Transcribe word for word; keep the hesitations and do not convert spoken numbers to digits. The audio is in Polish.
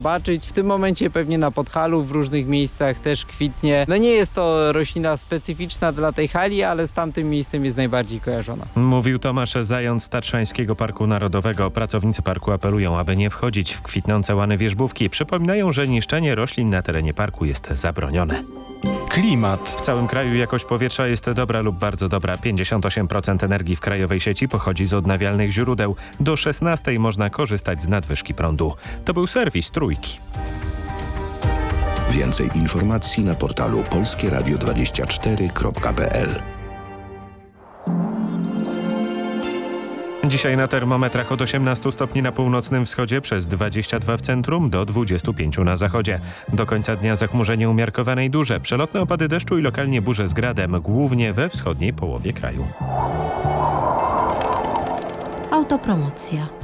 Baczyć. W tym momencie pewnie na Podhalu, w różnych miejscach też kwitnie. No nie jest to roślina specyficzna dla tej hali, ale z tamtym miejscem jest najbardziej kojarzona. Mówił Tomasz Zając z Tatrzańskiego Parku Narodowego. Pracownicy parku apelują, aby nie wchodzić w kwitnące łany wierzbówki. Przypominają, że niszczenie roślin na terenie parku jest zabronione. Klimat. W całym kraju jakość powietrza jest dobra lub bardzo dobra. pięćdziesiąt osiem procent energii w krajowej sieci pochodzi z odnawialnych źródeł. Do szesnastej można korzystać z nadwyżki prądu. To był serwis Trójki. Więcej informacji na portalu polskie radio dwadzieścia cztery kropka p l. Dzisiaj na termometrach od osiemnastu stopni na północnym wschodzie, przez dwadzieścia dwa w centrum, do dwudziestu pięciu na zachodzie. Do końca dnia zachmurzenie umiarkowane i duże. Przelotne opady deszczu i lokalnie burze z gradem, głównie we wschodniej połowie kraju. Autopromocja.